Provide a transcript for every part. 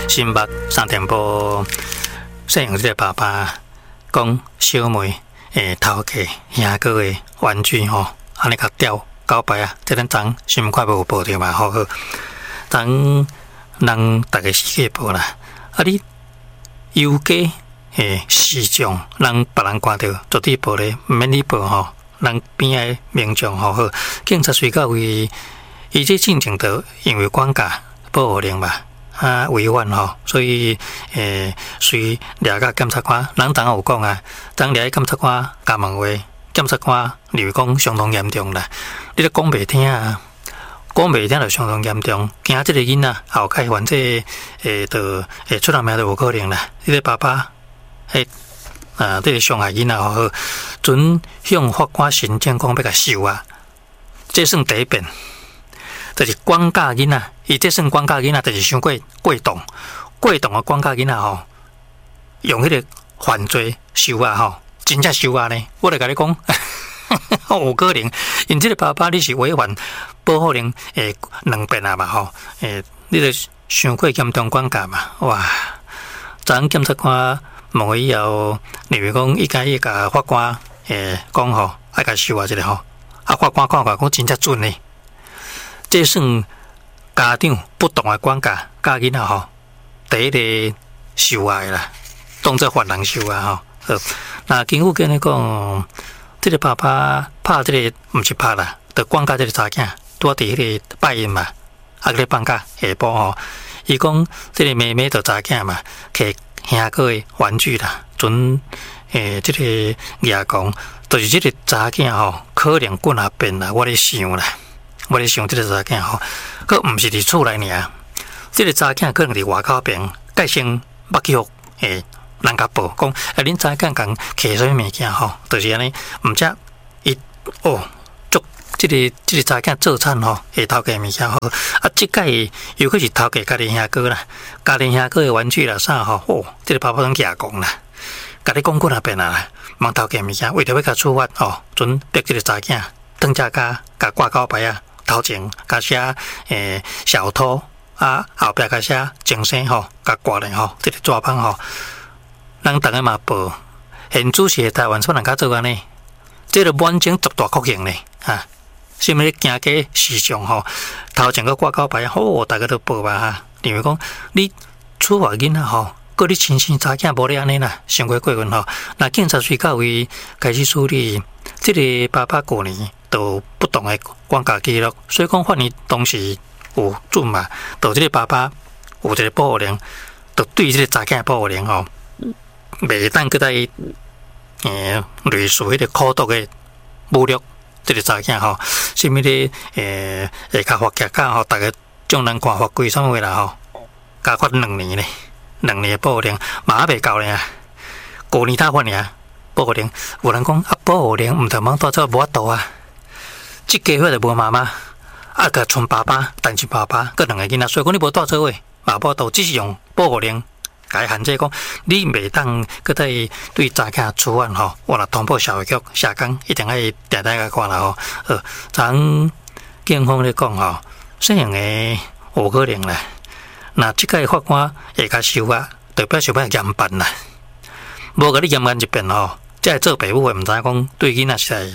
新北三点半摄影这个爸爸讲小妹头家兄哥的玩具吼，安尼甲吊告白啊！这咱昨新快无报着嘛，好好，昨人大家世界报啦，啊你邮寄市长，人别人看到绝对报咧，毋免你报吼，人边的民众吼好，警察随到位，伊这进程就因为管价报令嘛。违反吼，所以随掠个检察官，人昨有讲啊，昨掠检察官甲问话，检察官认为讲相当严重啦。你咧讲袂听啊，讲袂听就相当严重。惊即个囡仔后开犯这出人命都无可能啦。你个爸爸这个伤害囡仔吼，准向法官申请讲要甲收啊，这算第一遍。就是管教囡仔，伊这算管教囡仔，就是伤过动的管教囡仔吼，用迄个犯罪收啊吼，真正收啊呢！我来甲你讲，有可能，因这个爸爸你是违反保护令2遍啊嘛吼，你著伤过严重管教嘛，哇！昨检察官问以后，认为讲伊甲法官讲吼，爱甲收啊一个吼，法官看讲真正准呢。这算家长不当的管教，教囡仔吼，第一个受害啦，当作犯人受啊吼。那根据跟你讲，这个爸爸拍这个不是拍啦，就管教这个查囝，拄伫迄个拜因嘛，咧放假下晡吼，伊讲这个妹妹就查囝嘛，摕兄哥的玩具啦，准这个牙讲，就是这个查囝吼，可能棍下变啦，我咧想啦。我咧想，这个查囝吼，佮毋是伫厝内尔，这个查囝可能伫外口边，介先捌去互人家报讲，恁查囝共摕啥物物件吼，就是安尼，毋则伊足这个查囝做惨吼，会偷摕物件吼，即届尤其是偷摕家己兄哥啦，家己兄哥的玩具啦啥吼，这个爸爸拢举讲啦，甲你讲过那边啦，茫偷摕物件，为着要甲处罚吼，准逼这个查囝当家甲挂告牌啊。头前甲写小偷后壁甲写精神吼，甲挂咧吼，这个抓棒吼，人逐个嘛报，现主席台湾怎人家做安尼？这个满整10大酷刑咧什么行街市场吼，头前个挂告牌，大家都报吧哈。认为讲你处罚囡仔吼，个你亲生查囝无咧安尼啦，伤过过分吼。那警察随到位开始处理，这个爸爸过年。都不同的管教记录，所以讲法院当时有准嘛，就这个爸爸有一个保护令，就对这个查囝保护令吼，袂当搁再类似迄个苦毒的侮辱这个查囝吼，什么咧下骹罚价吼，大家将人看法规啥物啦吼，加罚2年咧，2年的保护令嘛袂够咧，过年他罚尔保护令，有人讲保护令毋得忙带走无法度啊。即家伙就无妈妈，甲剩爸爸、单亲爸爸，佮2个囡仔，所以讲你无带做伙，嘛无度，只是用保护令，甲伊限制讲，你袂当搁再对查囝处罚吼，我若通报社会局下岗，一定爱定甲看啦吼。昨警方咧讲吼，摄影的有可能啦，那即个法官会甲收啊，代表想要严办啦，无甲你严办一遍吼，即系做爸母的毋知讲对囡仔是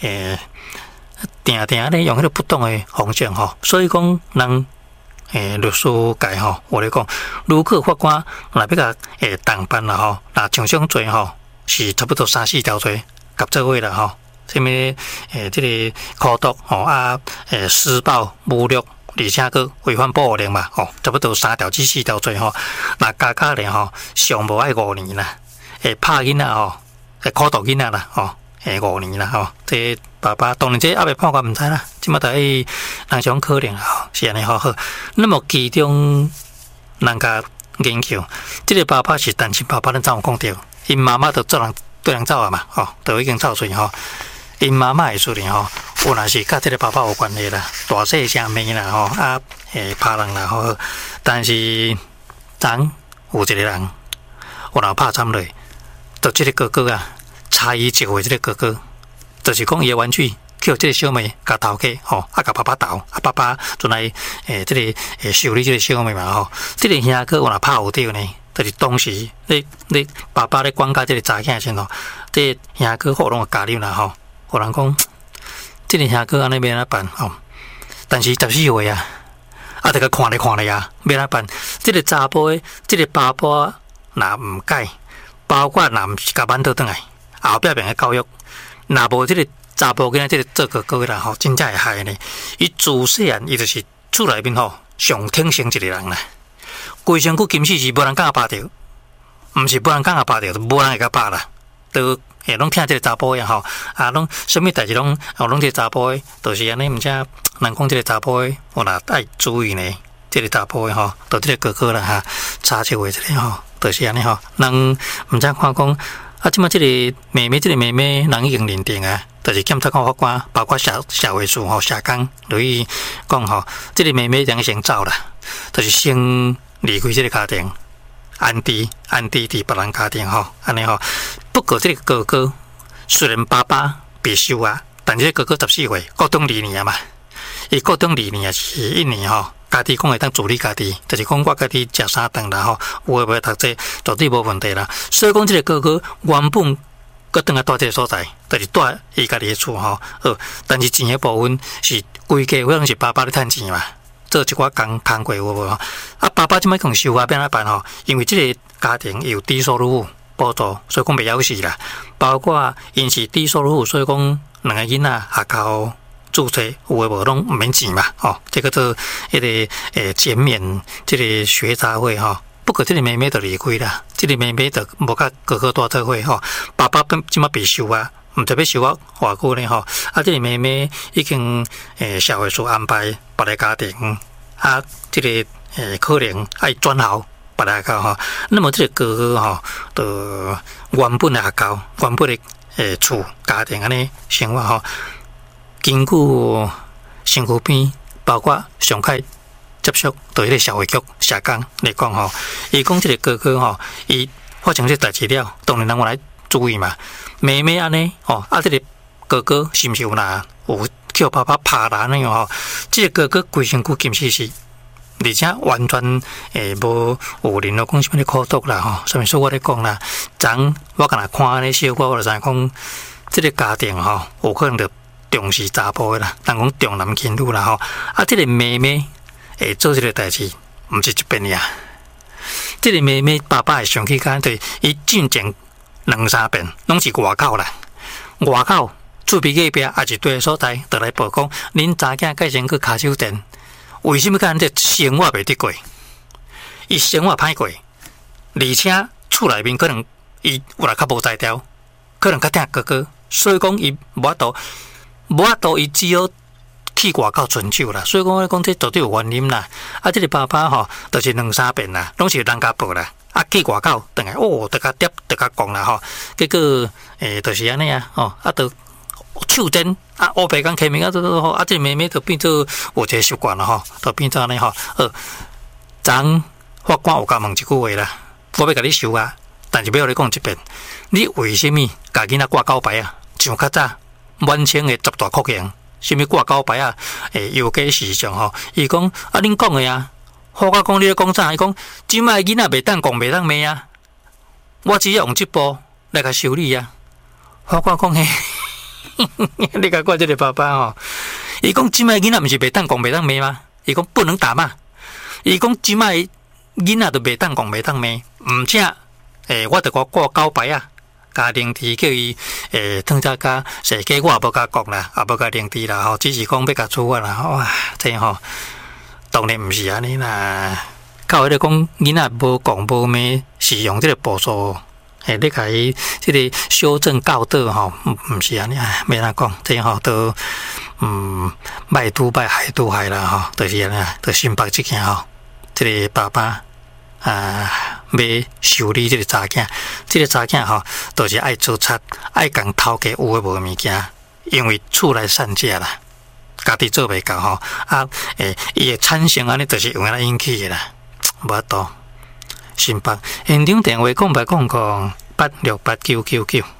定咧用迄个不当的方式吼，所以讲人律师界吼，我咧讲，如果法官若要甲当办啦吼，那像种罪吼是差不多3-4条罪合做伙啦吼，什么这个苦毒吼施暴、侮辱，而且佮违反保护令嘛吼，差不多3条至4条罪吼，那加咧吼，上无爱5年啦，拍囡仔吼，苦毒囡仔啦吼，5年啦吼，这爸爸当然这还未判决毋知啦，即马人想可能吼，是安尼好。那么其中人家研究，这个爸爸是单亲爸爸，咱怎有讲到？因妈妈就对人走啊嘛，吼，都已经走出去吼。因妈妈的事情吼，有若是甲这个爸爸有关系啦，大细声骂啦吼，拍人啦吼。但是咱有一个人，有若拍惨落，就这个哥哥啊，差伊1岁这个哥哥。就是讲伊的玩具， 叫这个小妹甲头家吼，啊甲爸爸斗，啊爸爸就来这个修理这个小妹嘛吼。这个兄哥我若拍有着呢，就是当时你爸爸咧管教这个查囝时吼，这个兄哥好拢会教你啦吼。有人讲，这个兄哥安尼要安怎办吼？但是14岁啊，啊，得个看咧啊，要安怎办？这个查甫的，这个爸爸若唔改，包括若唔是甲馒头转来，后壁边嘅教育，若无这个查甫囡仔，这个做哥哥啦吼，真正会害呢。伊自细汉，伊就是厝内面吼上挺性一个人啦，规身躯金丝是无人敢甲拍着，毋是无人敢甲拍着，就无人会甲拍啦，都。拢听这个查甫的吼，啊，拢什么代志拢这个查甫的，就是安尼，毋则人讲这个查甫的，有若爱注意呢。这个查甫的吼，就这个哥哥啦哈，差一位这个吼，就是安尼吼。人毋知看讲，啊，即马这个妹妹，人已经认定啊，就是检察官法官，包括社会署吼、社工，等于讲吼，这个妹妹人先走啦，就是先离开这个家庭。安迪伫别人家庭吼，安尼吼。不过这个哥哥虽然爸爸被收啊，但这个哥哥14岁，高中2年嘛。伊高中2年是1年吼，家己讲会当自理家己，就是讲我家己食啥顿啦吼，有诶无读册，绝对无问题啦。所以讲这个哥哥原本佮倒来住这个所在，就是住伊家己诶厝吼。但是钱诶部分是规家可能是爸爸咧趁钱嘛。做一寡工过有无？啊，爸爸即摆讲收啊，变哪办吼？因为这个家庭有低收入户补助，所以讲袂晓死啦。包括因是低收入户，所以讲两个囡仔学校注册有诶无拢毋免钱嘛。吼，这个做迄个减免这个学杂费吼。不过这个妹妹就离开啦，这个妹妹就无甲哥哥住做伙吼。爸爸即摆被收啊。毋知要收我偌久呢吼，啊，这个妹妹已经社会所安排别个家庭，啊，这个可能爱转校别个校吼。那么这个哥哥吼，就原本的学校、原本的厝家庭安尼生活吼，根据身躯边，包括上开接触对迄个社会局社工来讲吼，伊讲这个哥哥吼，伊发生这代志了，当然人我来注意嘛。妹妹安尼吼，啊，这个哥哥是毋是有叫爸爸拍啦那样吼？这个哥哥规身躯金丝丝，而且完全无有联络讲什么苦毒啦吼，什么说我咧讲啦。昨我敢若看安尼小可，我就知讲，这个家庭吼，有可能着重视查甫的啦，人讲重男轻女啦吼。啊，这个妹妹会做这个代志，毋是一遍呀。这个妹妹爸爸会上去干，对，伊进前。2-3遍，拢是外口啦。外口厝边隔壁也是对所在，就来报讲，恁查囝改成去骹手店，为什么讲这生活袂得过？伊生活歹过，而且厝内面可能伊有来较无才调，可能较疼哥哥，所以讲伊无法度，伊只好去外口寻手啦。所以讲我讲这绝对有原因啦。啊，这个爸爸吼，就是2-3遍啦，拢是人家报啦。啊，去外口等下，得甲跌，得甲讲啦吼。结果就是安尼啊，吼，啊，就手震啊，乌白讲开明啊，都吼，啊，这妹妹就变做有一个习惯啦吼，就变做安尼吼。昨法官有甲问一句话啦，我要甲你收啊，但是要你讲一遍，你为什么甲囡仔挂狗牌啊？像较早满清的10大酷刑，什么挂狗牌啊？有假事上吼，伊讲啊，恁讲的啊。法官讲你咧讲啥？伊讲即摆囡仔袂当讲袂当骂啊，我只要用这步来甲修理啊。法官讲嘿，你甲怪这个爸爸吼，伊讲即摆囡仔毋是袂当讲袂当骂吗？伊讲不能打骂，伊讲即摆囡仔都袂当讲袂当骂，毋正我得挂狗牌啊，家庭题叫伊汤早甲设计我也无甲讲啦，也无甲领题啦吼，只是讲要甲处罚啦，哇，这吼。当然毋是安尼啦，到迄个讲囡仔无讲无骂，是用这个步数，你甲伊这个修正教导吼，毋是安尼啊，要安讲，这吼都歹拄歹害拄害啦吼，就是安尼，就心白即件吼，这个爸爸要修理这个查囝，这个查囝吼，就是爱做贼，爱共头家有诶无物件，因为厝内散家啦。家己做袂到吼，伊的产生安尼，就是用来引起的啦，无法度。新北现场电话讲8889999。